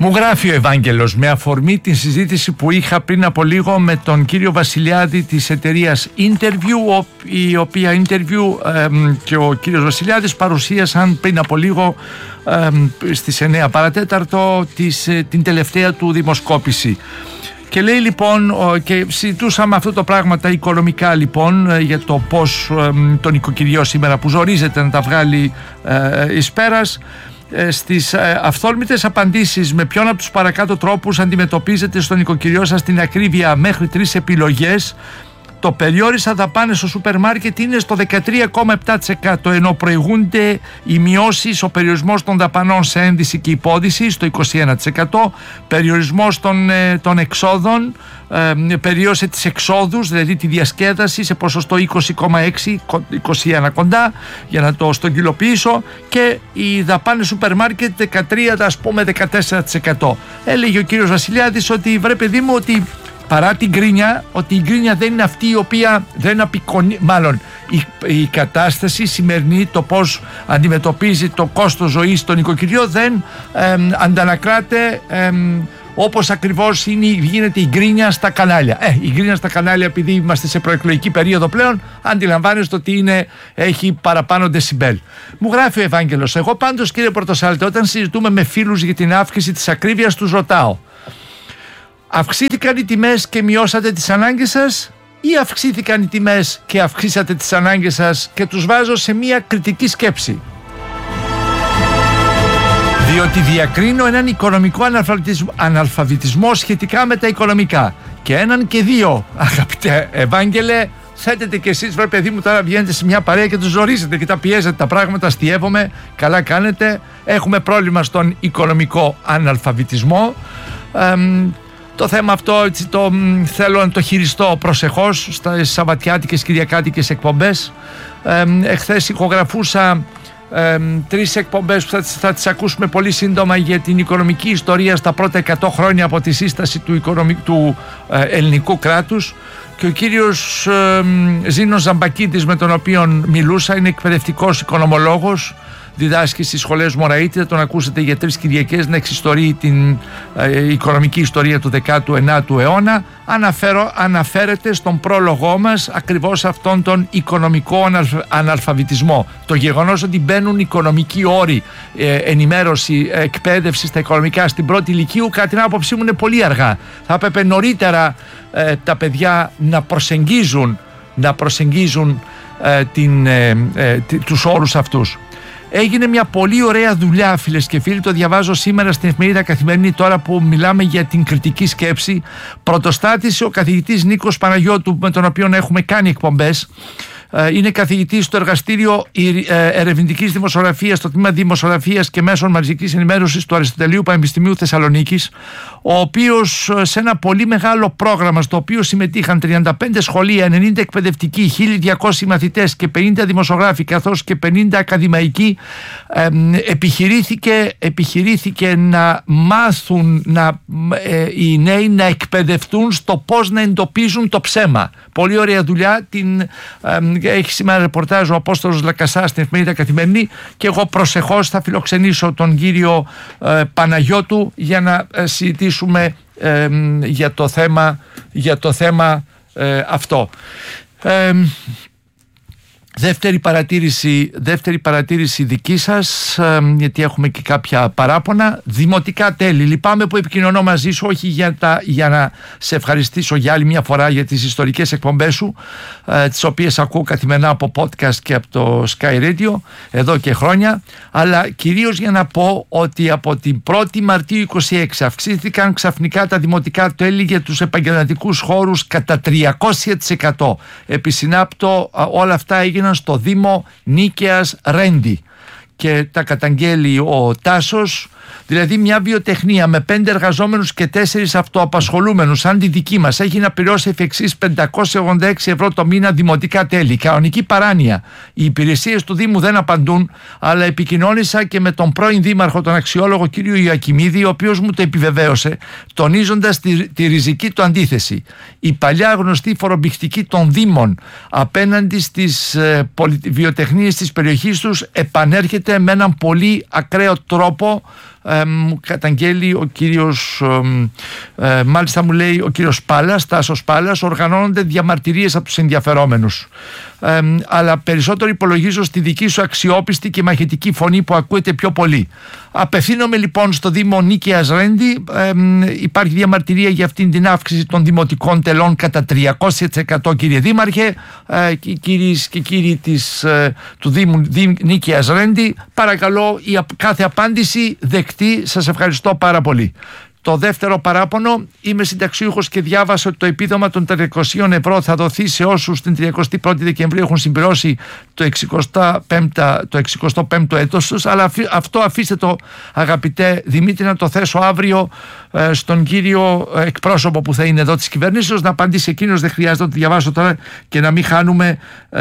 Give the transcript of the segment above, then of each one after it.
Μου γράφει ο Ευάγγελος με αφορμή την συζήτηση που είχα πριν από λίγο με τον κύριο Βασιλιάδη της εταιρείας Interview, η οποία Interview και ο κύριος Βασιλιάδης παρουσίασαν πριν από λίγο στις 9 παρατέταρτο την τελευταία του δημοσκόπηση. Και λέει λοιπόν, και συζητούσαμε αυτό το πράγμα τα οικονομικά λοιπόν, για το πώς το νοικοκυριό σήμερα που ζορίζεται να τα βγάλει εις πέρας. Στις αυθόρμητες απαντήσεις με ποιον από τους παρακάτω τρόπους αντιμετωπίζετε στο νοικοκυριό σας την ακρίβεια μέχρι 3 επιλογές, το περιόρισα δαπάνες στο σούπερ μάρκετ είναι στο 13,7%, ενώ προηγούνται οι μειώσεις, ο περιορισμός των δαπανών σε ένδυση και υπόδυση στο 21%, περιορισμός των εξόδων, περιόρισε τις εξόδους, δηλαδή τη διασκέδαση σε ποσοστό 20,6, 21 κοντά, για να το στογγυλοποιήσω, και οι δαπάνες σούπερ μάρκετ 13, ας πούμε 14%. Έλεγε ο κύριος Βασιλιάδης ότι βρε παιδί μου, ότι παρά την γκρίνια, ότι η γκρίνια δεν είναι αυτή η οποία δεν απεικονίζει, μάλλον η κατάσταση σημερινή, το πώς αντιμετωπίζει το κόστος ζωής στο νοικοκυριό δεν αντανακλάται όπως ακριβώς γίνεται η γκρίνια στα κανάλια. Η γκρίνια στα κανάλια, επειδή είμαστε σε προεκλογική περίοδο πλέον, αντιλαμβάνεστε ότι έχει παραπάνω δεσιμπέλ. Μου γράφει ο Ευάγγελος, εγώ πάντως κύριε Πορτοσάλτε, όταν συζητούμε με φίλους για την αύξηση της ακρίβειας, τους ρωτάω: αυξήθηκαν οι τιμές και μειώσατε τις ανάγκες σας, ή αυξήθηκαν οι τιμές και αυξήσατε τις ανάγκες σας? Και τους βάζω σε μια κριτική σκέψη. Διότι διακρίνω έναν οικονομικό αναλφαβητισμό σχετικά με τα οικονομικά. Και έναν και δύο, αγαπητέ Ευάγγελε, θέτετε κι εσείς, βρε παιδί μου, τώρα βγαίνετε σε μια παρέα και τους ζορίζετε και τα πιέζετε τα πράγματα, αστιεύομαι, καλά κάνετε. Έχουμε πρόβλημα στον οικονομικό αναλφαβητισμό. Το θέμα αυτό έτσι, θέλω να το χειριστώ προσεχώς στα σαββατιάτικες κυριακάτικες εκπομπές. Εχθές ηχογραφούσα 3 εκπομπές που θα τις ακούσουμε πολύ σύντομα για την οικονομική ιστορία στα πρώτα 100 χρόνια από τη σύσταση του ελληνικού κράτους, και ο κύριος Ζήνος Ζαμπακίτης, με τον οποίο μιλούσα, είναι εκπαιδευτικός οικονομολόγος, διδάσκει στις σχολές Μωραήτη, θα τον ακούσετε για 3 Κυριακές να εξιστορεί την οικονομική ιστορία του 19ου αιώνα. Αναφέρεται στον πρόλογό μας ακριβώς αυτόν τον οικονομικό αναλφαβητισμό. Το γεγονός ότι μπαίνουν οικονομικοί όροι, ενημέρωση, εκπαίδευση στα οικονομικά στην πρώτη ηλικίου, κατά την άποψή μου είναι πολύ αργά. Θα έπρεπε νωρίτερα τα παιδιά να προσεγγίζουν τους όρους αυτούς. Έγινε μια πολύ ωραία δουλειά, φίλες και φίλοι, το διαβάζω σήμερα στην εφημερίδα Καθημερινή, τώρα που μιλάμε για την κριτική σκέψη. Πρωτοστάτησε ο καθηγητής Νίκος Παναγιώτου, με τον οποίο έχουμε κάνει εκπομπές. Είναι καθηγητής στο εργαστήριο ερευνητικής δημοσιογραφίας, στο τμήμα δημοσιογραφίας και μέσων μαζικής ενημέρωσης του Αριστοτελείου Πανεπιστημίου Θεσσαλονίκης, ο οποίος σε ένα πολύ μεγάλο πρόγραμμα, στο οποίο συμμετείχαν 35 σχολεία, 90 εκπαιδευτικοί, 1200 μαθητές και 50 δημοσιογράφοι, καθώς και 50 ακαδημαϊκοί, επιχειρήθηκε να μάθουν οι νέοι να εκπαιδευτούν στο πώς να εντοπίζουν το ψέμα. Πολύ ωραία δουλειά, έχει σήμερα ρεπορτάζ ο Απόστολος Λακασά στην εφημερίδα Καθημερινή, και εγώ προσεχώς θα φιλοξενήσω τον κύριο Παναγιώτου για να συζητήσουμε για το θέμα αυτό. Δεύτερη παρατήρηση δική σας, γιατί έχουμε και κάποια παράπονα. Δημοτικά τέλη. Λυπάμαι που επικοινωνώ μαζί σου, όχι για να σε ευχαριστήσω για άλλη μια φορά για τις ιστορικές εκπομπές σου, τις οποίες ακούω καθημερινά από podcast και από το Sky Radio εδώ και χρόνια, αλλά κυρίως για να πω ότι από την 1η Μαρτίου 26 αυξήθηκαν ξαφνικά τα δημοτικά τέλη για τους επαγγελματικούς χώρους κατά 300%. Επισυνάπτω, όλα αυτά έγιναν στο Δήμο Νίκαιας Ρέντι και τα καταγγέλει ο Τάσος. Δηλαδή μια βιοτεχνία με 5 εργαζόμενους και 4 αυτοαπασχολούμενους σαν τη δική μας έχει να πληρώσει εφ' εξής 586 ευρώ το μήνα δημοτικά τέλη. Κανονική παράνοια. Οι υπηρεσίες του Δήμου δεν απαντούν, αλλά επικοινώνησα και με τον πρώην δήμαρχο, τον αξιόλογο κύριο Ιωακιμίδη, ο οποίος μου το επιβεβαίωσε, τονίζοντας τη ριζική του αντίθεση. Η παλιά γνωστή φορομπηχτική των Δήμων απέναντι στις βιοτεχνίες της περιοχής τους επανέρχεται με έναν πολύ ακραίο τρόπο, μου καταγγέλει ο κύριος, μάλιστα μου λέει ο κύριος Πάλας, Τάσος Πάλας, οργανώνονται διαμαρτυρίες από τους ενδιαφερόμενους. Αλλά περισσότερο υπολογίζω στη δική σου αξιόπιστη και μαχητική φωνή που ακούεται πιο πολύ. Απευθύνομαι λοιπόν στο Δήμο Νίκαιας Ρέντι. Υπάρχει διαμαρτυρία για αυτήν την αύξηση των δημοτικών τελών κατά 300%, κύριε Δήμαρχε. Κυρίες και κύριοι του Δήμου Νίκαιας Ρέντι, παρακαλώ η κάθε απάντηση δεκτή. Σας ευχαριστώ πάρα πολύ. Το δεύτερο παράπονο: είμαι συνταξιούχος και διάβασα ότι το επίδομα των 300 ευρώ θα δοθεί σε όσους την 31η Δεκεμβρίου έχουν συμπληρώσει το 65ο έτος τους. Αλλά αυτό αφήστε το, αγαπητέ Δημήτρη, να το θέσω αύριο στον κύριο εκπρόσωπο που θα είναι εδώ της κυβέρνησης να απαντήσει εκείνος. Δεν χρειάζεται να το διαβάσω τώρα και να μην χάνουμε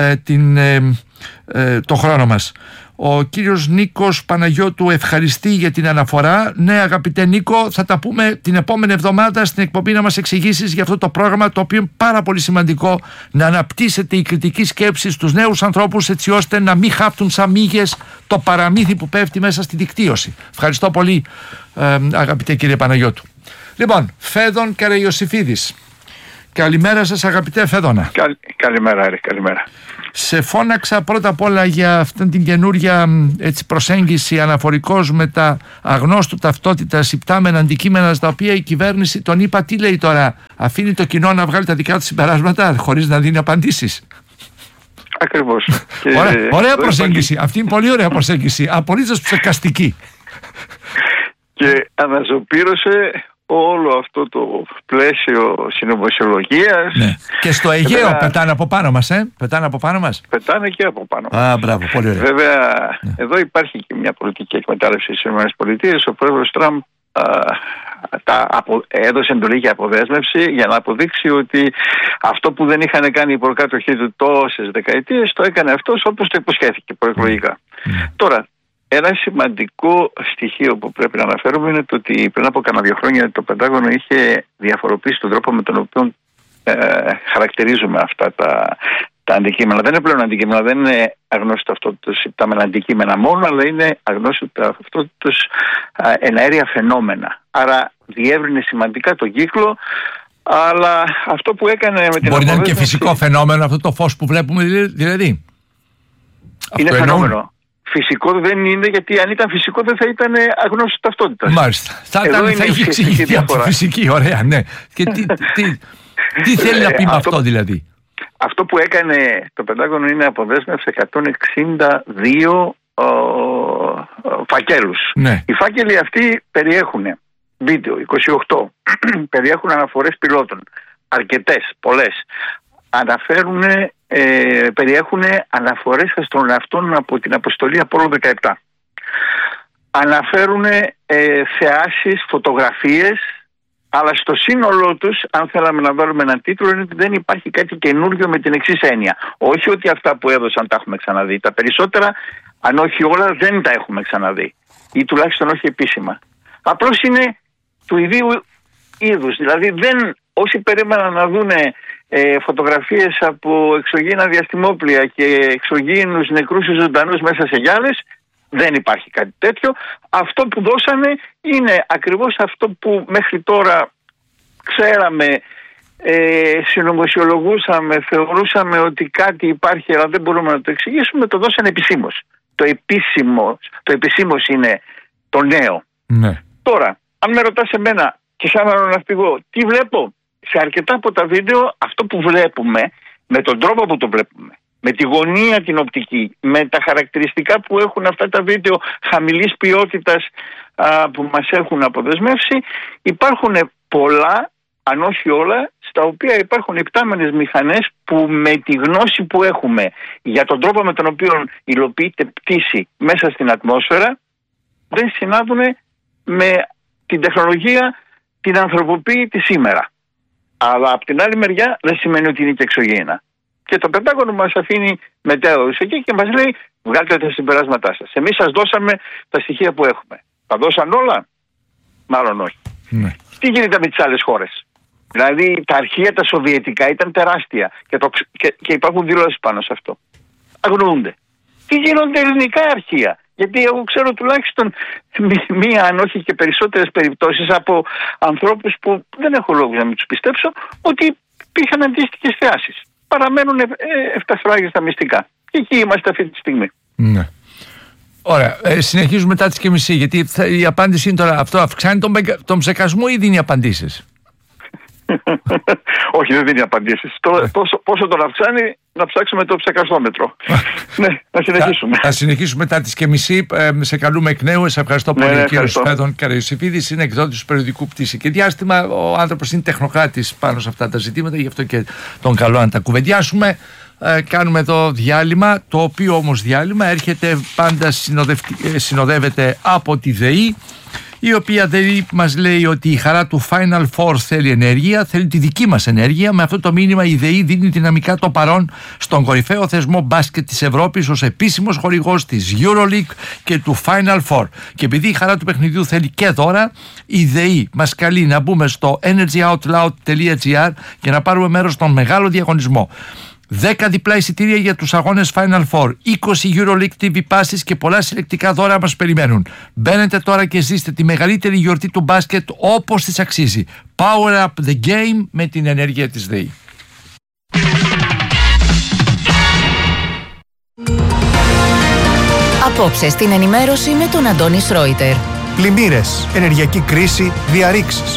το χρόνο μας. Ο κύριος Νίκος Παναγιώτου ευχαριστεί για την αναφορά. Ναι, αγαπητέ Νίκο, θα τα πούμε την επόμενη εβδομάδα στην εκπομπή να μας εξηγήσεις για αυτό το πρόγραμμα, το οποίο είναι πάρα πολύ σημαντικό, να αναπτύσσεται η κριτική σκέψη στους νέους ανθρώπους, έτσι ώστε να μην χάπτουν σαν μύγες το παραμύθι που πέφτει μέσα στη δικτύωση. Ευχαριστώ πολύ, αγαπητέ κύριε Παναγιώτου. Λοιπόν, Φέδων Καραϊωσήφιδης. Καλημέρα σας, αγαπητέ Φέδωνα. Καλημέρα, Άρη, καλημέρα. Σε φώναξα πρώτα απ' όλα για αυτήν την καινούρια προσέγγιση αναφορικώς με τα αγνώστου ταυτότητας υπτάμενα αντικείμενα, στα οποία η κυβέρνηση, τον είπα, τι λέει τώρα, αφήνει το κοινό να βγάλει τα δικά του συμπεράσματα χωρίς να δίνει απαντήσεις. Ακριβώς. Ωραία προσέγγιση. Αυτή είναι πολύ ωραία προσέγγιση. Απολύτως ψεκαστική. Και αναζωπήρωσε όλο αυτό το πλαίσιο συνωμοσιολογίας. Ναι. Και στο Αιγαίο πετάνε από πάνω μας, Πετάνε από πάνω μας. Πετάνε και από πάνω μας. Α, μπράβο, πολύ ωραία. Βέβαια, εδώ υπάρχει και μια πολιτική εκμετάλλευση στις ΗΠΑ. Ο πρόεδρος Τραμπ έδωσε εντολή για αποδέσμευση για να αποδείξει ότι αυτό που δεν είχαν κάνει οι προκάτοχοί του τόσες δεκαετίες το έκανε αυτός όπως το υποσχέθηκε προεκλογικά. Τώρα, ένα σημαντικό στοιχείο που πρέπει να αναφέρουμε είναι το ότι πριν από κανένα 2 χρόνια το Πεντάγωνο είχε διαφοροποιήσει τον τρόπο με τον οποίο χαρακτηρίζουμε αυτά τα αντικείμενα. Δεν είναι πλέον αντικείμενα, δεν είναι αγνώστητα ταυτότητες υπτάμενα αντικείμενα μόνο, αλλά είναι αγνώστητα ταυτότητες εναέρια φαινόμενα. Άρα διεύρυνε σημαντικά τον κύκλο, αλλά αυτό που έκανε με την μπορεί να είναι και φυσικό φαινόμενο αυτό το φως που βλέπουμε, δηλαδή. Είναι φαινόμενο. Φυσικό δεν είναι, γιατί αν ήταν φυσικό δεν θα ήταν αγνώστητα ταυτότητας. Μάλιστα. Θα είχε εξηγηθεί από τη φυσική, ωραία, ναι. Και τι θέλει να πει με αυτό δηλαδή? Αυτό που έκανε το Πεντάγωνο είναι αποδέσμευση 162 φακέλους. Ναι. Οι φάκελοι αυτοί περιέχουν βίντεο, 28, περιέχουν αναφορές πιλότων, αρκετές, πολλές. Περιέχουν αναφορές αστροναυτών από την αποστολή Απόλλων 17. Αναφέρουν θεάσεις, φωτογραφίες, αλλά στο σύνολό τους, αν θέλαμε να βάλουμε έναν τίτλο, είναι ότι δεν υπάρχει κάτι καινούργιο με την εξής έννοια. Όχι ότι αυτά που έδωσαν τα έχουμε ξαναδεί. Τα περισσότερα, αν όχι όλα, δεν τα έχουμε ξαναδεί. Ή τουλάχιστον όχι επίσημα. Απλώς είναι του ιδίου είδους. Δηλαδή όσοι περίμεναν να δούνε φωτογραφίες από εξωγήινα διαστημόπλια και εξωγήινους νεκρούς ή ζωντανούς μέσα σε γυάλες, δεν υπάρχει κάτι τέτοιο. Αυτό που δώσανε είναι ακριβώς αυτό που μέχρι τώρα ξέραμε, συνωμοσιολογούσαμε, θεωρούσαμε ότι κάτι υπάρχει αλλά δεν μπορούμε να το εξηγήσουμε, το δώσανε επισήμως. Το επισήμως είναι το νέο. Ναι. Τώρα, αν με ρωτάς εμένα και σαν αεροναυπηγό, τι βλέπω? Σε αρκετά από τα βίντεο αυτό που βλέπουμε, με τον τρόπο που το βλέπουμε, με τη γωνία την οπτική, με τα χαρακτηριστικά που έχουν αυτά τα βίντεο χαμηλής ποιότητας που μας έχουν αποδεσμεύσει, υπάρχουν πολλά, αν όχι όλα, στα οποία υπάρχουν υπτάμενες μηχανές που με τη γνώση που έχουμε για τον τρόπο με τον οποίο υλοποιείται πτήση μέσα στην ατμόσφαιρα, δεν συνάδουν με την τεχνολογία την ανθρωποποίητη σήμερα. Αλλά από την άλλη μεριά δεν σημαίνει ότι είναι και εξωγήινα. Και το Πεντάγωνο μας αφήνει μετέωρους εκεί και μας λέει: βγάλτε τα συμπεράσματά σας. Εμείς σας δώσαμε τα στοιχεία που έχουμε. Τα δώσαν όλα? Μάλλον όχι. Ναι. Τι γίνεται με τις άλλες χώρες? Δηλαδή τα αρχεία τα σοβιετικά ήταν τεράστια και υπάρχουν δηλώσεις πάνω σε αυτό. Αγνοούνται. Τι γίνονται ελληνικά αρχεία? Γιατί εγώ ξέρω τουλάχιστον μία, αν όχι και περισσότερες περιπτώσεις από ανθρώπους που δεν έχω λόγους να μην τους πιστέψω, ότι υπήρχαν αντίστοιχες θεάσεις. Παραμένουν εφτασφράγιστα μυστικά. Και εκεί είμαστε αυτή τη στιγμή. Ναι. Ωραία. Συνεχίζουμε μετά τις και μισή. Γιατί η απάντηση είναι τώρα αυτό. Αυξάνει τον ψεκασμό ή δίνει απαντήσεις? Όχι, δεν δίνει απαντήσεις. Πόσο τον αυξάνει, να ψάξουμε το ψεκαστόμετρο. Ναι, να συνεχίσουμε. Θα συνεχίσουμε μετά τις και μισή. Σε καλούμε εκ νέου. Σε ευχαριστώ πολύ. Ο κύριος Φέδων Καραϊωσηφίδης είναι εκδότης του περιοδικού Πτήση και Διάστημα. Ο άνθρωπος είναι τεχνοκράτης πάνω σε αυτά τα ζητήματα, γι' αυτό και τον καλώ να τα κουβεντιάσουμε. Κάνουμε εδώ διάλειμμα, το οποίο όμως διάλειμμα έρχεται πάντα συνοδεύεται από τη ΔΕΗ, η οποία ΔΕΗ μας λέει ότι η χαρά του Final Four θέλει ενέργεια, θέλει τη δική μας ενέργεια. Με αυτό το μήνυμα η ΔΕΗ δίνει δυναμικά το παρόν στον κορυφαίο θεσμό μπάσκετ της Ευρώπης ως επίσημος χορηγός της EuroLeague και του Final Four. Και επειδή η χαρά του παιχνιδιού θέλει και δώρα, η ΔΕΗ μας καλεί να μπούμε στο energyoutloud.gr και να πάρουμε μέρος στον μεγάλο διαγωνισμό. 10 διπλά εισιτήρια για τους αγώνες Final Four, 20 EuroLeague TV passes και πολλά συλλεκτικά δώρα μας περιμένουν. Μπαίνετε τώρα και ζήστε τη μεγαλύτερη γιορτή του μπάσκετ όπως της αξίζει. Power up the game με την ενέργεια της ΔΕΗ. Απόψε στην ενημέρωση με τον Αντώνη Σρόιτερ. Πλημμύρες, ενεργειακή κρίση, διαρρήξεις.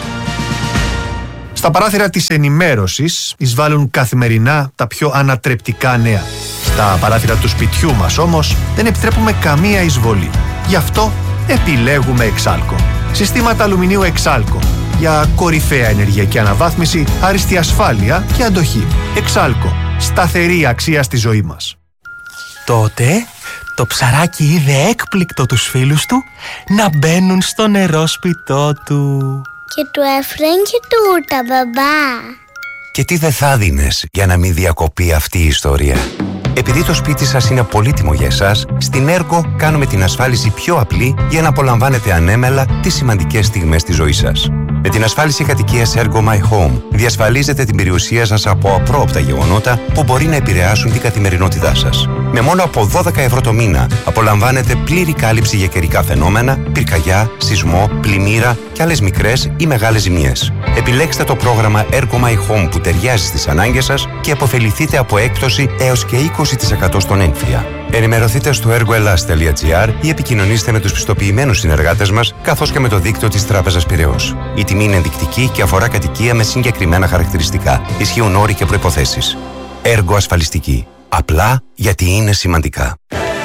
Στα παράθυρα της ενημέρωσης εισβάλλουν καθημερινά τα πιο ανατρεπτικά νέα. Στα παράθυρα του σπιτιού μας όμως δεν επιτρέπουμε καμία εισβολή. Γι' αυτό επιλέγουμε Εξάλκο. Συστήματα αλουμινίου Εξάλκο. Για κορυφαία ενεργειακή αναβάθμιση, άριστη ασφάλεια και αντοχή. Εξάλκο. Σταθερή αξία στη ζωή μας. Τότε το ψαράκι είδε έκπληκτο τους φίλους του να μπαίνουν στο νερόσπιτό του. Και του έφεραν και τούρτα, μπαμπά. Και τι δεν θα δίνες για να μην διακοπεί αυτή η ιστορία? Επειδή το σπίτι σας είναι πολύτιμο για εσάς, στην Ergo κάνουμε την ασφάλιση πιο απλή για να απολαμβάνετε ανέμελα τις σημαντικές στιγμές της ζωής σας. Με την ασφάλιση κατοικίας Ergo My Home διασφαλίζετε την περιουσία σας από απρόοπτα γεγονότα που μπορεί να επηρεάσουν την καθημερινότητά σας. Με μόνο από 12 ευρώ το μήνα απολαμβάνετε πλήρη κάλυψη για καιρικά φαινόμενα, πυρκαγιά, σεισμό, πλημμύρα και άλλες μικρές ή μεγάλες ζημιές. Επιλέξτε το πρόγραμμα Ergo My Home που ταιριάζει στις ανάγκες σας και αποφεληθείτε από έκπτωση έως και 20% στον έμφυα. Ενημερωθείτε στο ergoelas.gr ή επικοινωνήστε με τους πιστοποιημένους συνεργάτες μας καθώς και με το δίκτυο της Τράπεζας Πειραιώς. Η τιμή είναι ενδεικτική και αφορά κατοικία με συγκεκριμένα χαρακτηριστικά. Ισχύουν όροι και προϋποθέσεις. Ergo ασφαλιστική. Απλά γιατί είναι σημαντικά.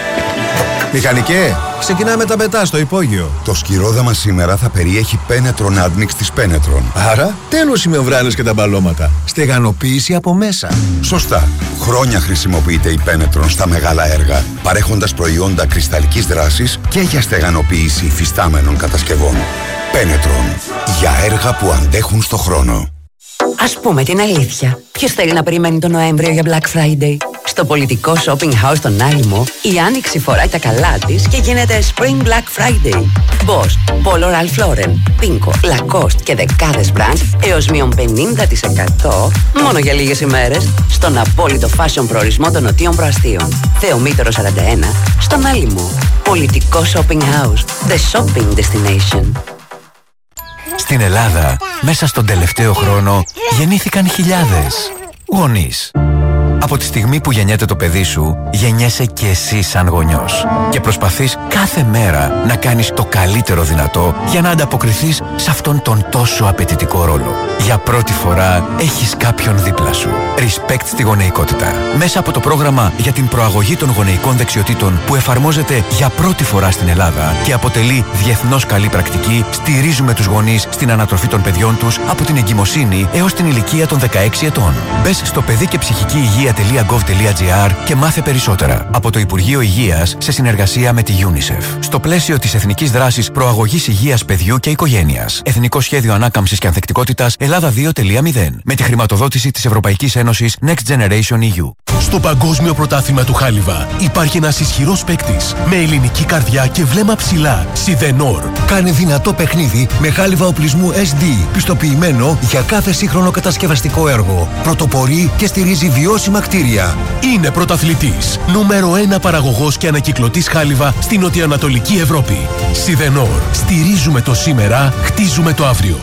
Μηχανικέ, ξεκινάμε τα πετά στο υπόγειο. Το σκυρόδαμα σήμερα θα περιέχει Penetron Admix της Penetron. Άρα, τέλος οι μεμβράνες και τα μπαλώματα. Στεγανοποίηση από μέσα. Σωστά. Χρόνια χρησιμοποιείται η Penetron στα μεγάλα έργα, παρέχοντας προϊόντα κρυσταλλικής δράσης και για στεγανοποίηση υφιστάμενων κατασκευών. Penetron. Για έργα που αντέχουν στο χρόνο. Ας πούμε την αλήθεια. Ποιος θέλει να περιμένει τον Νοέμβριο για Black Friday? Στο πολιτικό shopping house στον Άλυμο, η Άνοιξη φοράει τα καλά της και γίνεται Spring Black Friday. Boss, Polo Ralph Lauren, Pinko, Lacoste και δεκάδες brands έως μείον 50% μόνο για λίγες ημέρες στον απόλυτο fashion προορισμό των νοτίων προαστίων. Θεομήτωρο 41, στον Άλυμο. Πολιτικό shopping house, the shopping destination. Στην Ελλάδα, μέσα στον τελευταίο χρόνο, γεννήθηκαν χιλιάδες γονείς. Από τη στιγμή που γεννιέται το παιδί σου, γεννιέσαι και εσύ σαν γονιός. Και προσπαθείς κάθε μέρα να κάνεις το καλύτερο δυνατό για να ανταποκριθείς σε αυτόν τον τόσο απαιτητικό ρόλο. Για πρώτη φορά έχεις κάποιον δίπλα σου. Respect στη γονεϊκότητα. Μέσα από το πρόγραμμα για την προαγωγή των γονεϊκών δεξιοτήτων που εφαρμόζεται για πρώτη φορά στην Ελλάδα και αποτελεί διεθνώς καλή πρακτική, στηρίζουμε τους γονείς στην ανατροφή των παιδιών τους από την εγκυμοσύνη έως την ηλικία των 16 ετών. Μπες στο παιδί και ψυχική υγεία.gov.gr και μάθε περισσότερα. Από το Υπουργείο Υγείας σε συνεργασία με τη UNICEF. Στο πλαίσιο της Εθνικής Δράσης Προαγωγής Υγείας Παιδιού και Οικογένειας. Εθνικό Σχέδιο Ανάκαμψης και Ανθεκτικότητας Ελλάδα 2.0. Με τη χρηματοδότηση της Ευρωπαϊκής Ένωσης Next Generation EU. Στο Παγκόσμιο Πρωτάθλημα του Χάλιβα υπάρχει ένας ισχυρός παίκτης με ελληνική καρδιά και βλέμμα ψηλά. Σιδενόρ. Κάνε δυνατό παιχνίδι με χάλιβα οπλισμού SD, πιστοποιημένο για κάθε σύγχρονο κατασκευαστικό έργο. Πρωτοπορεί και στηρίζει βιώσιμα κτίρια. Είναι πρωταθλητής. Νούμερο 1 παραγωγός και ανακυκλωτής χάλιβα στην νοτιοανατολική Ευρώπη. Σιδενόρ. Στηρίζουμε το σήμερα, χτίζουμε το αύριο.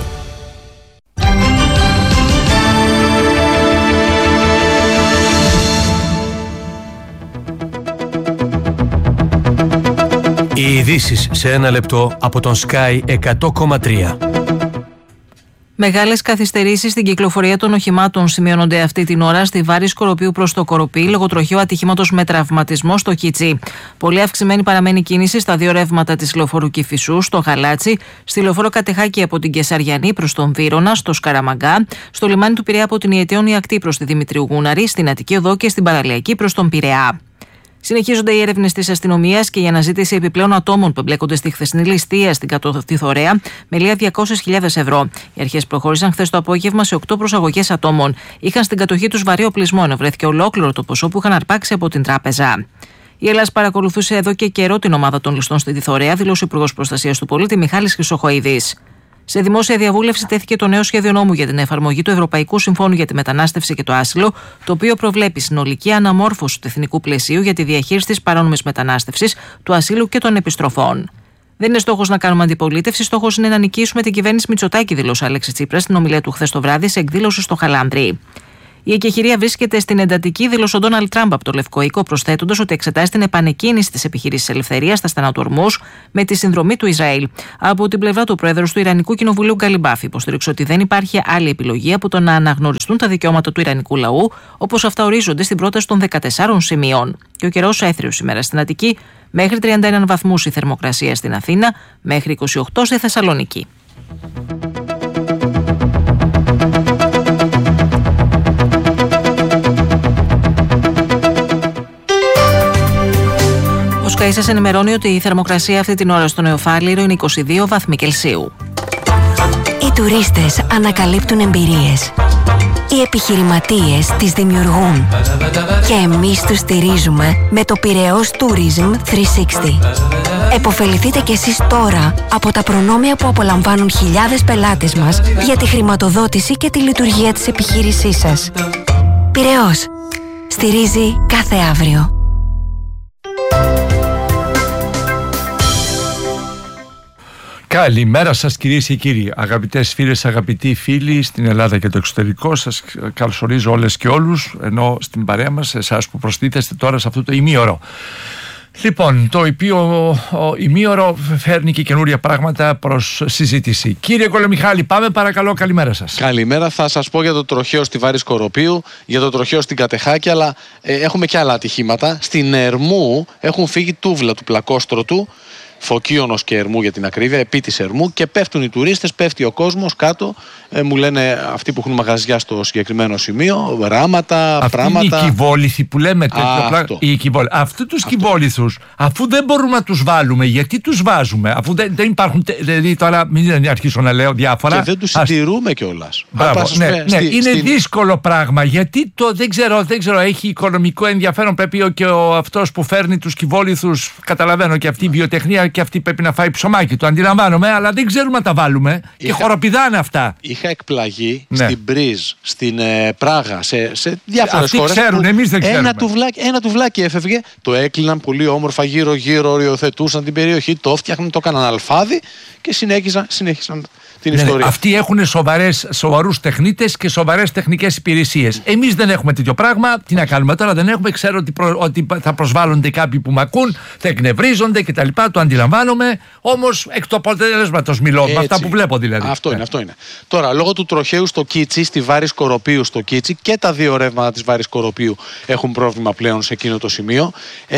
Οι ειδήσεις σε ένα λεπτό από τον Sky 100,3. Μεγάλες καθυστερήσεις στην κυκλοφορία των οχημάτων σημειώνονται αυτή την ώρα στη Βάρη Σκοροπίου προς το Κοροπή λόγω τροχαίου ατυχήματος με τραυματισμό στο Κίτσι. Πολύ αυξημένη παραμένει κίνηση στα δύο ρεύματα της λεωφόρου Κηφισού, στο Γαλάτσι, στη λεωφόρο Κατεχάκη από την Κεσαριανή προς τον Βύρωνα, στο Σκαραμαγκά, στο λιμάνι του Πειραιά από την Ιεταίωνη Ακτή προς τη Δημητρίου Γούναρη, στην Αττική Οδό και στην Παραλιακή προς τον Πειραιά. Συνεχίζονται οι έρευνες της αστυνομίας και η αναζήτηση επιπλέον ατόμων που εμπλέκονται στη χθεσινή ληστεία στην Κατοθωρέα με λία 200.000 ευρώ. Οι αρχές προχώρησαν χθες το απόγευμα σε 8 προσαγωγές ατόμων. Είχαν στην κατοχή τους βαρύ οπλισμό, ενώ βρέθηκε ολόκληρο το ποσό που είχαν αρπάξει από την τράπεζα. Η Ελλάδα παρακολουθούσε εδώ και καιρό την ομάδα των ληστών στη Διθωρέα, δήλωσε ο Υπουργός Προστασίας του Πολίτη Μιχάλης Χρυσοχοΐδης. Σε δημόσια διαβούλευση τέθηκε το νέο σχέδιο νόμου για την εφαρμογή του Ευρωπαϊκού Συμφώνου για τη Μετανάστευση και το Άσυλο, το οποίο προβλέπει συνολική αναμόρφωση του εθνικού πλαισίου για τη διαχείριση της παράνομης μετανάστευσης, του ασύλου και των επιστροφών. Δεν είναι στόχος να κάνουμε αντιπολίτευση, στόχος είναι να νικήσουμε την κυβέρνηση Μητσοτάκη, δήλωσε ο Αλέξης Τσίπρας στην ομιλία του χθες το βράδυ σε εκδήλωση στο Χαλάνδρι. Η εκεχηρία βρίσκεται στην εντατική, δήλωσε ο Ντόναλντ Τραμπ από το Λευκό Οίκο, προσθέτοντας ότι εξετάζει την επανεκκίνηση της επιχειρήσης ελευθερίας στα στενά του Ορμούζ με τη συνδρομή του Ισραήλ. Από την πλευρά του Πρόεδρου του Ιρανικού Κοινοβουλίου Γκαλιμπάφ υποστήριξε ότι δεν υπάρχει άλλη επιλογή από το να αναγνωριστούν τα δικαιώματα του Ιρανικού λαού, όπως αυτά ορίζονται στην πρόταση των 14 σημείων. Και ο καιρός έθριος σήμερα στην Αττική, μέχρι 31 βαθμούς η θερμοκρασία στην Αθήνα, μέχρι 28 στη Θεσσαλονίκη. Ο Sky σας ενημερώνει ότι η θερμοκρασία αυτή την ώρα στο Νεοφάλιρο είναι 22 βαθμοί Κελσίου. Οι τουρίστες ανακαλύπτουν εμπειρίες. Οι επιχειρηματίες τις δημιουργούν. Και εμείς τους στηρίζουμε με το Πειραιώς Tourism 360. Εποφεληθείτε κι εσείς τώρα από τα προνόμια που απολαμβάνουν χιλιάδες πελάτες μας για τη χρηματοδότηση και τη λειτουργία της επιχείρησής σας. Πειραιώς. Στηρίζει κάθε αύριο. Καλημέρα σας κυρίες και κύριοι, αγαπητές φίλες, αγαπητοί φίλοι στην Ελλάδα και το εξωτερικό. Σας καλωσορίζω όλες και όλους, ενώ στην παρέα μας, εσάς που προστίθεστε τώρα σε αυτό το ημίωρο. Λοιπόν, το ημίωρο φέρνει και καινούρια πράγματα προς συζήτηση. Κύριε Κολομιχάλη, πάμε παρακαλώ, καλημέρα σας. Καλημέρα, θα σας πω για το τροχαίο στη Βάρη Σκοροπίου, για το τροχαίο στην Κατεχάκη, αλλά έχουμε και άλλα ατυχήματα. Στην Ερμού έχουν φύγει τούβλα του πλακόστρωτου, Φωκίωνος και Ερμού για την ακρίβεια, επί της Ερμού, και πέφτουν οι τουρίστες, πέφτει ο κόσμος κάτω. Μου λένε αυτοί που έχουν μαγαζιά στο συγκεκριμένο σημείο, ράματα, πράγματα. Αυτοί οι κυβόληθοι που λέμε αυτού τους κυβόληθους, αφού δεν μπορούμε να τους βάλουμε, γιατί τους βάζουμε, αφού δεν υπάρχουν. Δηλαδή τώρα μην αρχίσω να λέω διάφορα. Και δεν τους συντηρούμε κιόλας. Είναι δύσκολο πράγμα, γιατί δεν ξέρω, έχει οικονομικό ενδιαφέρον. Πρέπει και αυτός που φέρνει τους κυβόληθους, καταλαβαίνω, και αυτή η βιοτεχνία. Και αυτή πρέπει να φάει ψωμάκι, το αντιλαμβάνομαι, αλλά δεν ξέρουμε να τα βάλουμε. Και χοροπηδάνε αυτά. Είχα εκπλαγεί στην Μπρίζ, στην Πράγα, σε διάφορες χώρες. Αυτοί ξέρουν, εμείς δεν ξέρουμε. Ένα τουβλάκι έφευγε, το έκλειναν πολύ όμορφα γύρω-γύρω, οριοθετούσαν την περιοχή, το έφτιαχναν, το έκαναν αλφάδι και συνέχισαν την ιστορία. Αυτοί έχουν σοβαρούς τεχνίτες και σοβαρές τεχνικές υπηρεσίες. Εμείς δεν έχουμε τέτοιο πράγμα. Τι να κάνουμε τώρα, δεν έχουμε. Ξέρω ότι θα προσβάλλονται κάποιοι που μ' ακούν, θα εκνευρίζονται κτλ. Το αντιλαμβάνομαι. Όμως εκ του αποτελέσματος μιλώ. Με αυτά που βλέπω δηλαδή. Αυτό είναι. Τώρα, λόγω του τροχαίου στο Κίτσι, στη Βάρη Σκοροπίου στο Κίτσι, και τα δύο ρεύματα της Βάρης Σκοροπίου έχουν πρόβλημα πλέον σε εκείνο το σημείο.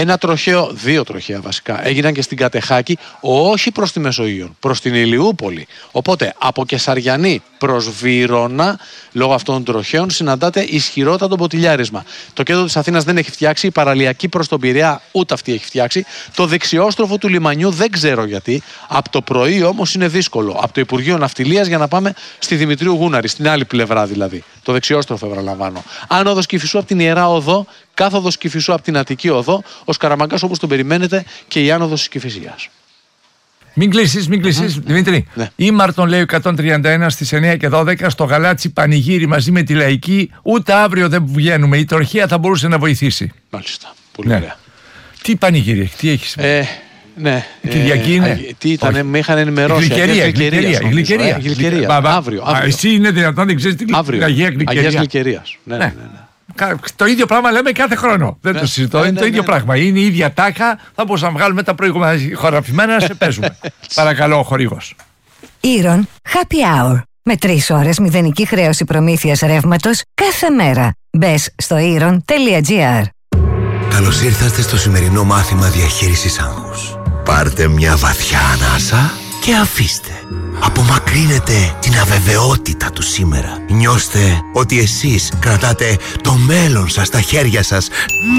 Δύο τροχαία βασικά, έγιναν και στην Κατεχάκη, όχι προς τη Μεσογείο, προς την Ηλιούπολη. Οπότε από Κεσαριανή προς Βύρωνα, λόγω αυτών των τροχαίων, συναντάται ισχυρότατο ποτηλιάρισμα. Το κέντρο της Αθήνας δεν έχει φτιάξει, η παραλιακή προς τον Πειραιά ούτε αυτή έχει φτιάξει. Το δεξιόστροφο του λιμανιού Λιμανιού, δεν ξέρω γιατί. Από το πρωί όμως είναι δύσκολο. Από το Υπουργείο Ναυτιλίας για να πάμε στη Δημητρίου Γούναρη, στην άλλη πλευρά δηλαδή. Το δεξιόστροφο επαναλαμβάνω. Άνοδος Κηφισού από την Ιερά Οδό, κάθοδος Κηφισού από την Αττική Οδό, ο Σκαραμαγκάς όπως τον περιμένετε και η άνοδος της Κηφισίας. Μην κλείσεις, Δημήτρη. Ναι. Ήμαρτον λέει 131 στις 9 και 12 στο Γαλάτσι πανηγύρι μαζί με τη Λαϊκή. Ούτε αύριο δεν βγαίνουμε. Η τροχία θα μπορούσε να βοηθήσει. Μάλιστα. Πολύ ωραία. Τι πανηγύρι, τι έχεις? Ναι. Κυριακή είναι. Τι ήταν, με είχαν ενημερώσει. Γλυκερία. Αύριο. Εσύ είναι δυνατόν, δεν ξέρεις την Αγία Γλυκερίας. Ναι. Το ίδιο πράγμα λέμε κάθε χρόνο. Δεν το συζητώ. Είναι το ίδιο πράγμα. Είναι η ίδια τάχα. Θα μπορούσαμε να βγάλουμε τα προηγούμενα χωραφημένα να σε παίζουμε. Παρακαλώ, ο χορηγός. Ήρων Happy Hour. Με 3 ώρες μηδενική χρέωση προμήθειας ρεύματος κάθε μέρα. Μπες στο Ήρων.gr. Καλώς ήρθατε στο σημερινό μάθημα διαχείρισης άγχους. Πάρτε μια βαθιά ανάσα και αφήστε. Απομακρύνετε την αβεβαιότητα του σήμερα. Νιώστε ότι εσείς κρατάτε το μέλλον σας στα χέρια σας.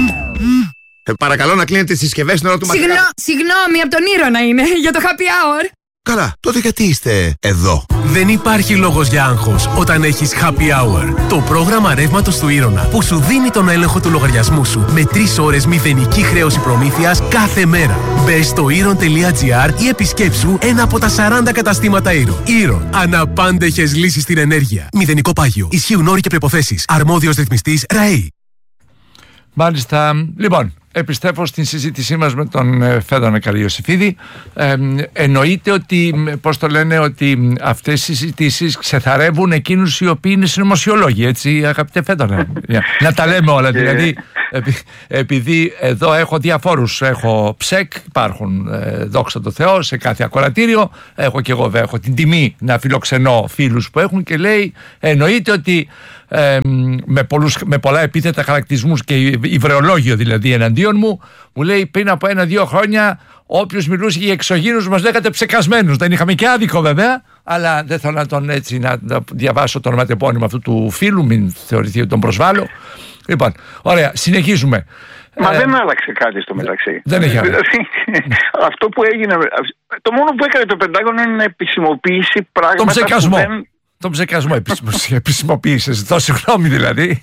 Παρακαλώ να κλείνετε τις συσκευές στην ώρα του μαθήματος. Συγγνώμη, από τον Ήρωνα είναι, για το happy hour. Καλά, τότε γιατί είστε εδώ? Δεν υπάρχει λόγος για άγχος όταν έχεις Happy Hour. Το πρόγραμμα ρεύματος του Ήρωνα που σου δίνει τον έλεγχο του λογαριασμού σου με 3 ώρες μηδενική χρέωση προμήθειας κάθε μέρα. Μπες στο Ήρων.gr ή επισκέψου ένα από τα 40 καταστήματα Ήρων. Ήρων. Αναπάντεχες λύσεις στην ενέργεια. Μηδενικό πάγιο. Ισχύουν όροι και προϋποθέσεις. Αρμόδιος ρυθμιστής ΡΑΗ. Μάλιστα. Λοιπόν, επιστρέφω στην συζήτησή μας με τον Φέδωνα Καριωσήφιδη. Εννοείται ότι, πώς το λένε, ότι αυτές οι συζητήσεις ξεθαρεύουν εκείνους οι οποίοι είναι συνωμοσιολόγοι, έτσι, αγαπητέ Φέδωνα? Να τα λέμε όλα, δηλαδή, επειδή εδώ έχω διαφόρους, έχω ψεκ, υπάρχουν, δόξα τω Θεώ, σε κάθε ακροατήριο, έχω και εγώ έχω την τιμή να φιλοξενώ φίλους που έχουν και λέει, εννοείται ότι με πολλά επίθετα χαρακτηρισμούς και υβρεολόγιο δηλαδή εναντίον μου λέει πριν από 1-2 χρόνια όποιος μιλούσε για εξωγήινους μας λέγατε ψεκασμένους. Δεν είχαμε και άδικο βέβαια, αλλά δεν θέλω να διαβάσω το ονοματεπώνυμο αυτού του φίλου, μην θεωρηθεί ότι τον προσβάλλω. Λοιπόν, ωραία, συνεχίζουμε. Μα δεν άλλαξε κάτι στο μεταξύ. Δεν έχει άλλαξει. Αυτό που έγινε, το μόνο που έκανε το Πεντάγωνο είναι να επισημοποιήσει πράγματα. Τον ψεκασμό. Τον ψεκασμό επισημοποίησε. Ζητώ συγγνώμη δηλαδή.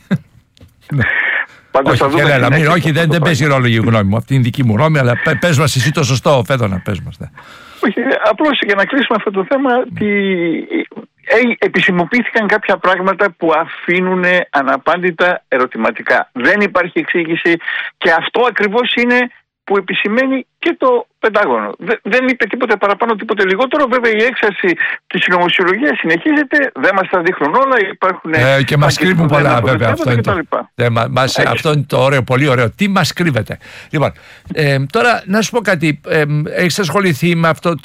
Όχι, δεν παίζει ρόλο η γνώμη μου. Αυτή είναι η δική μου γνώμη, αλλά πες μας εσύ το σωστό, Φέδωνα, πες μας. Όχι, απλώς για να κλείσουμε αυτό το θέμα, επισημοποιήθηκαν κάποια πράγματα που αφήνουν αναπάντητα ερωτηματικά. Δεν υπάρχει εξήγηση και αυτό ακριβώς είναι που επισημαίνει και το Πεντάγωνο. Δεν είπε τίποτε παραπάνω, τίποτε λιγότερο. Βέβαια η έξαρση της συνωμοσιολογίας συνεχίζεται, δεν μας τα δείχνουν όλα, υπάρχουν... και μας κρύβουν πολλά βέβαια, αυτό είναι το ωραίο, πολύ ωραίο. Τι μας κρύβεται. Λοιπόν, τώρα να σου πω κάτι, έχεις ασχοληθεί με αυτό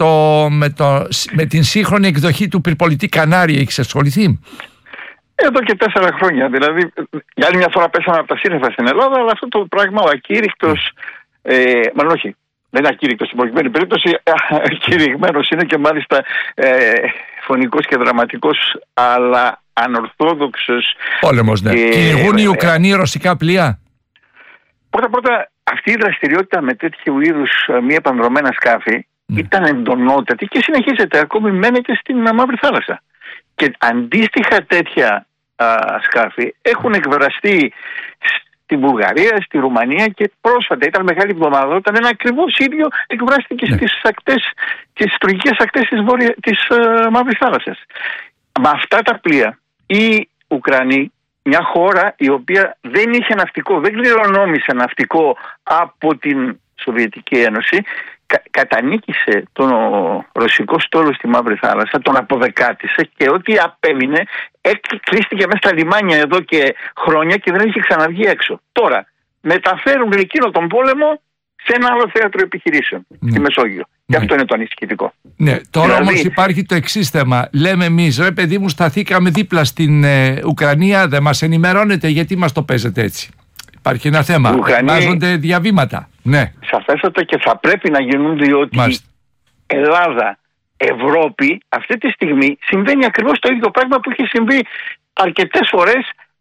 με την σύγχρονη εκδοχή του πυρπολιτή Κανάρη, έχεις ασχοληθεί? Εδώ και 4 χρόνια, δηλαδή για άλλη μια φορά πέσαμε από τα σύννεφα στην Ελλάδα, αλλά αυτό το πράγμα ο ακήρυκτος, μάλλον όχι, δεν είναι ακήρυκτος στην προκειμένη περίπτωση, κηρυγμένος είναι και μάλιστα φωνικός και δραματικός, αλλά ανορθόδοξος. Πόλεμος, ναι. Κυνηγούν οι Ουκρανοί ρωσικά πλοία. Πρώτα, αυτή η δραστηριότητα με τέτοιου είδους μη επανδρομένα σκάφη ήταν εντονότατη και συνεχίζεται ακόμη μένει και στην Μαύρη Θάλασσα. Και αντίστοιχα τέτοια σκάφη έχουν εκβραστεί στη Βουλγαρία, στη Ρουμανία και πρόσφατα ήταν μεγάλη εβδομάδα όταν ένα ακριβώς ίδιο εκβράστηκε στις τουρκικές ακτές της Μαύρης Θάλασσας. Με αυτά τα πλοία οι Ουκρανοί, μια χώρα η οποία δεν είχε ναυτικό, δεν κληρονόμησε ναυτικό από την Σοβιετική Ένωση, κατανίκησε τον ρωσικό στόλο στη Μαύρη Θάλασσα, τον αποδεκάτησε και ό,τι απέμεινε κλείστηκε μέσα στα λιμάνια εδώ και χρόνια και δεν είχε ξαναβγεί έξω. Τώρα μεταφέρουν εκείνο τον πόλεμο σε ένα άλλο θέατρο επιχειρήσεων στη Μεσόγειο. Και αυτό είναι το ανησυχητικό. Ναι, τώρα όμως υπάρχει το εξής θέμα. Λέμε εμείς, ρε παιδί μου, σταθήκαμε δίπλα στην Ουκρανία, δεν μας ενημερώνετε γιατί μας το παίζετε έτσι? Υπάρχει ένα θέμα. Βάζονται διαβήματα. Ναι. Σαφέστατα και θα πρέπει να γίνουν, διότι Ελλάδα, Ευρώπη αυτή τη στιγμή συμβαίνει ακριβώς το ίδιο πράγμα που έχει συμβεί αρκετές φορές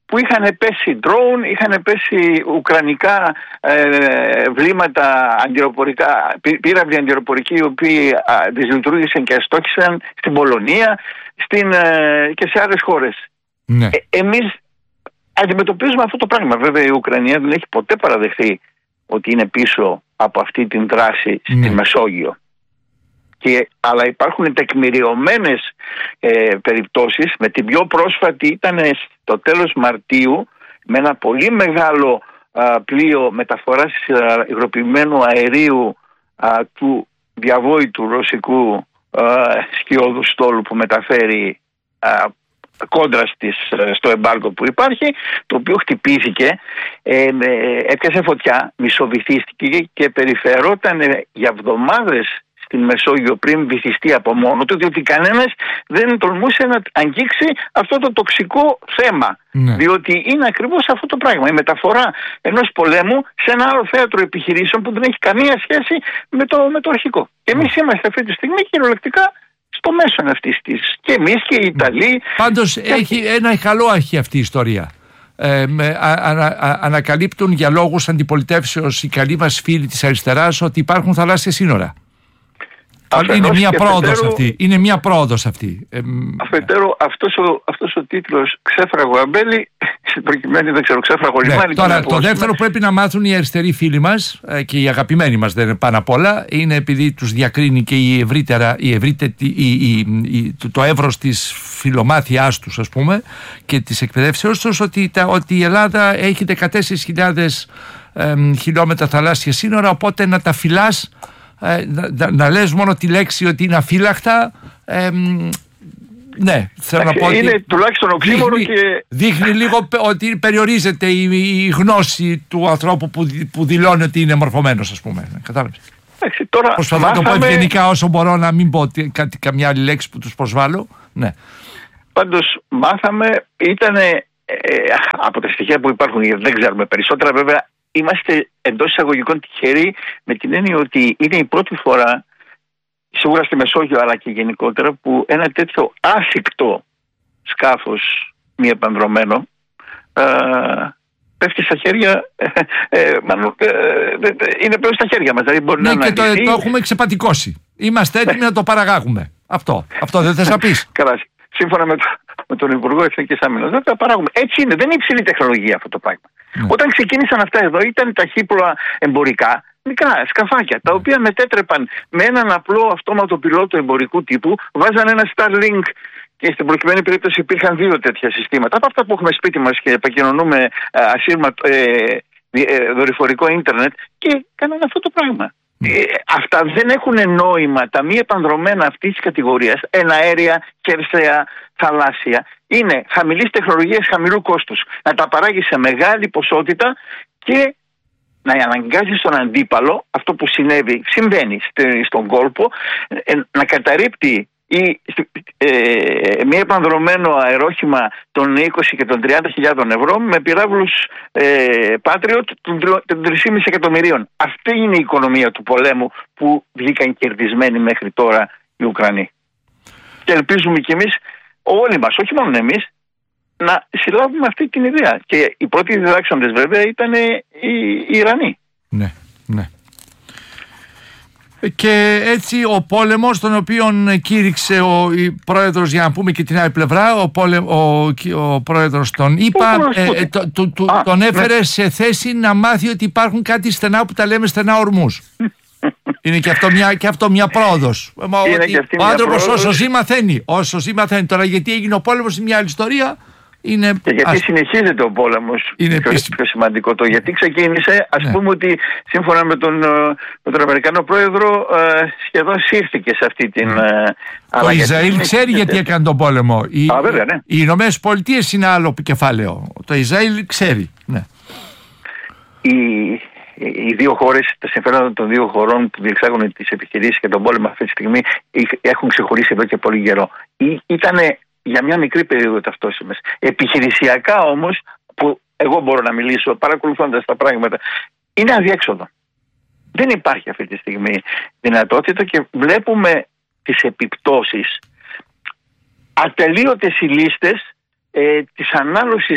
που είχαν πέσει ντρόουν, είχαν πέσει ουκρανικά βλήματα αντιεροπορικά, πύραυλοι αντιεροπορικοί, οι οποίοι δυσλειτουργήσαν και αστόχησαν στην Πολωνία και σε άλλες χώρες. Ναι. Εμείς αντιμετωπίζουμε αυτό το πράγμα. Βέβαια η Ουκρανία δεν έχει ποτέ παραδεχθεί ότι είναι πίσω από αυτή την δράση στη Μεσόγειο. Αλλά υπάρχουν τεκμηριωμένες περιπτώσεις. Με την πιο πρόσφατη ήταν στο τέλος Μαρτίου, με ένα πολύ μεγάλο πλοίο μεταφοράς υγροποιημένου αερίου του διαβόητου ρωσικού σκιώδου στόλου που μεταφέρει κόντρα στο εμπάργκο που υπάρχει, το οποίο χτυπήθηκε, έπιασε φωτιά, μισοβυθίστηκε και περιφερόταν για εβδομάδες στην Μεσόγειο πριν βυθιστεί από μόνο του, διότι κανένας δεν τολμούσε να αγγίξει αυτό το τοξικό θέμα. Ναι. Διότι είναι ακριβώς αυτό το πράγμα, η μεταφορά ενός πολέμου σε ένα άλλο θέατρο επιχειρήσεων που δεν έχει καμία σχέση με το αρχικό. Και εμείς είμαστε αυτή τη στιγμή κυριολεκτικά στο μέσον αυτής της. Και εμείς και οι Ιταλοί. Πάντως έχει ένα καλό αρχή αυτή η ιστορία. Ανακαλύπτουν για λόγους αντιπολιτεύσεως οι καλοί μας φίλοι της αριστεράς ότι υπάρχουν θαλάσσια σύνορα. Είναι μια πρόοδος αυτή. Είναι μια πρόοδος αυτή. Αφετέρου, αυτός ο τίτλος «Ξέφραγο αμπέλι», προκειμένου δεν ξέρω, ξέφραγο λιμάνι. Τώρα, το δεύτερο πρέπει να μάθουν οι αριστεροί φίλοι μας και οι αγαπημένοι μας, δεν είναι πάνω απ' όλα, είναι επειδή τους διακρίνει και το εύρος της φιλομάθειάς τους, ας πούμε, και της εκπαιδεύσεως τους, ότι η Ελλάδα έχει 14.000 χιλιόμετρα θαλάσσια σύνορα, οπότε να τα φυλάς. Να λες μόνο τη λέξη ότι είναι αφύλακτα, ναι, θέλω να πω ότι είναι τουλάχιστον οξύμορο και δείχνει λίγο ότι περιορίζεται η γνώση του ανθρώπου που δηλώνει ότι είναι μορφωμένος, ας πούμε. Κατάλαβες. Προσπαθώ να το πω ευγενικά όσο μπορώ, να μην πω καμιά άλλη λέξη που τους προσβάλλω. Ναι. Πάντως μάθαμε, ήταν από τα στοιχεία που υπάρχουν, δεν ξέρουμε περισσότερα βέβαια. Είμαστε εντός εισαγωγικών τυχεροί με την έννοια ότι είναι η πρώτη φορά, σίγουρα στη Μεσόγειο αλλά και γενικότερα, που ένα τέτοιο άσυκτο σκάφος μη επανδρωμένο πέφτει στα χέρια, είναι πλέον στα χέρια μας. Δηλαδή μπορεί και το έχουμε ξεπατικώσει. Είμαστε έτοιμοι να το παραγάγουμε. Αυτό δεν θες να πεις. Καλά, σύμφωνα με τον Υπουργό Εθνικής Άμυνας, δεν τα παράγουμε. Έτσι είναι, δεν είναι υψηλή τεχνολογία αυτό το πράγμα. Όταν ξεκίνησαν αυτά εδώ ήταν ταχύπλοα εμπορικά, μικρά σκαφάκια, τα οποία μετέτρεπαν με έναν απλό αυτόματο πιλότο εμπορικού τύπου, βάζαν ένα Starlink και στην προκειμένη περίπτωση υπήρχαν 2 τέτοια συστήματα. Από αυτά που έχουμε σπίτι μας και επικοινωνούμε δορυφορικό ίντερνετ, και κάνανε αυτό το πράγμα. Αυτά δεν έχουν νόημα. Τα μη επανδρομένα αυτής της κατηγορίας, εναέρια, χερσαία, θαλάσσια, είναι χαμηλής τεχνολογίας, χαμηλού κόστους. Να τα παράγει σε μεγάλη ποσότητα και να αναγκάζει τον αντίπαλο, αυτό που συμβαίνει στον κόλπο, να καταρρίπτει μη επανδρομένο αερόχημα των 20 και των 30.000 ευρώ με πυράβλους Patriot των 3,5 εκατομμυρίων. Αυτή είναι η οικονομία του πολέμου που βγήκαν κερδισμένοι μέχρι τώρα οι Ουκρανοί. Και ελπίζουμε κι εμείς, όλοι μας, όχι μόνο εμείς, να συλλάβουμε αυτή την ιδέα. Και οι πρώτοι διδάξαντες βέβαια ήταν οι Ιρανοί. Ναι, ναι. Και έτσι ο πόλεμος, τον οποίον κήρυξε ο πρόεδρος, για να πούμε και την άλλη πλευρά, ο πρόεδρος τον ΙΠΑ, τον έφερε σε θέση να μάθει ότι υπάρχουν κάτι στενά που τα λέμε στενά ορμούς. Είναι και αυτό μια πρόοδος. Ο άνθρωπος όσο ζει μαθαίνει. Τώρα γιατί έγινε ο πόλεμος είναι μια άλλη ιστορία. Και γιατί συνεχίζεται ο πόλεμος, είναι πιο σημαντικό το γιατί ξεκίνησε. Ας πούμε ότι σύμφωνα με τον Αμερικανό πρόεδρο σχεδόν σύρθηκε σε αυτή την το Ισραήλ ξέρει γιατί έκανε τον πόλεμο. Βέβαια, ναι. Οι Ηνωμένες Πολιτείες είναι άλλο κεφάλαιο. Το Ισραήλ ξέρει. Ναι. Οι 2 χώρες, τα συμφέροντα των 2 χωρών που διεξάγουν τις επιχειρήσεις και τον πόλεμο αυτή τη στιγμή έχουν ξεχωρίσει εδώ και πολύ καιρό. Ήτανε για μια μικρή περίοδο ταυτόσιμες. Επιχειρησιακά όμως, που εγώ μπορώ να μιλήσω παρακολουθώντας τα πράγματα, είναι αδιέξοδο. Δεν υπάρχει αυτή τη στιγμή δυνατότητα και βλέπουμε τις επιπτώσεις. Ατελείωτες οι λίστες της ανάλωσης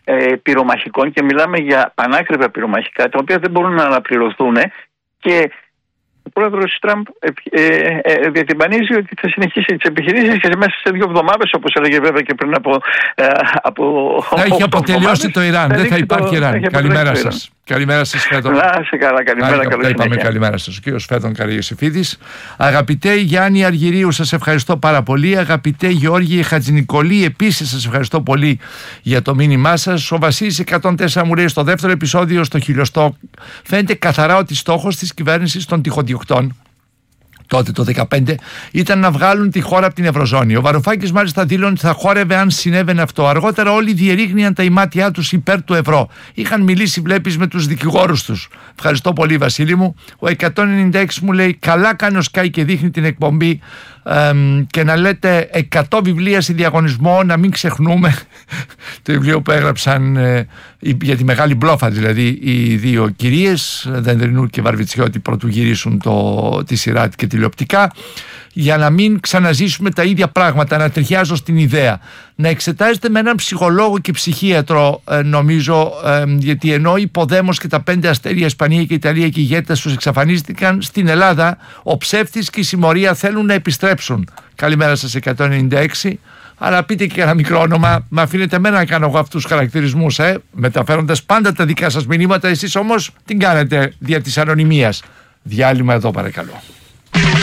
πυρομαχικών, και μιλάμε για πανάκριβα πυρομαχικά, τα οποία δεν μπορούν να αναπληρωθούν, και ο πρόεδρος Τραμπ διατυμπανίζει ότι θα συνεχίσει τις επιχειρήσεις και μέσα σε 2 εβδομάδες, όπως έλεγε βέβαια και πριν από θα έχει αποτελειώσει το Ιράν, δεν θα υπάρχει Ιράν. Καλημέρα σας. Καλημέρα σας, Φέδων. Να σε καλά, καλημέρα. Είπαμε καλημέρα σας. Ο κύριος Φέδων Καραγιοσифίδης. Αγαπητέ Γιάννη Αργυρίου, σας ευχαριστώ πάρα πολύ. Αγαπητέ Γεώργη Χατζηνικολή, επίσης σας ευχαριστώ πολύ για το μήνυμά σας. Ο Βασίλης 104 μου λέει: στο δεύτερο επεισόδιο, στο χιλιοστό, φαίνεται καθαρά ότι στόχος της κυβέρνησης των τυχοδιοκτών τότε το 2015 ήταν να βγάλουν τη χώρα από την Ευρωζώνη. Ο Βαρουφάκης μάλιστα δήλωνε ότι θα χόρευε αν συνέβαινε αυτό. Αργότερα όλοι διερρήγνυαν τα ημάτια τους υπέρ του ευρώ. Είχαν μιλήσει, βλέπεις, με τους δικηγόρους τους. Ευχαριστώ πολύ, Βασίλη μου. Ο 196 μου λέει: καλά κάνει ο Sky και δείχνει την εκπομπή και να λέτε 100 βιβλία σε διαγωνισμό, να μην ξεχνούμε το βιβλίο που έγραψαν για τη μεγάλη μπλόφα, δηλαδή οι 2 κυρίες, Δενδρινού και Βαρβιτσιώτη, πρωτού γυρίσουν τη σειρά και τηλεοπτικά, για να μην ξαναζήσουμε τα ίδια πράγματα, να ταιριάζω στην ιδέα. Να εξετάζετε με έναν ψυχολόγο και ψυχίατρο, νομίζω, γιατί ενώ η Ποδέμος και τα 5 αστέρια, Ισπανία και Ιταλία και οι ηγέτες τους εξαφανίστηκαν, στην Ελλάδα ο ψεύτης και η συμμορία θέλουν να επιστρέψουν. Καλημέρα σας, 196. Αλλά πείτε και ένα μικρό όνομα, με αφήνετε εμένα να κάνω εγώ αυτούς τους χαρακτηρισμούς, μεταφέροντας πάντα τα δικά σας μηνύματα, εσείς όμως την κάνετε δια της ανωνυμίας. Διάλειμμα εδώ, παρακαλώ.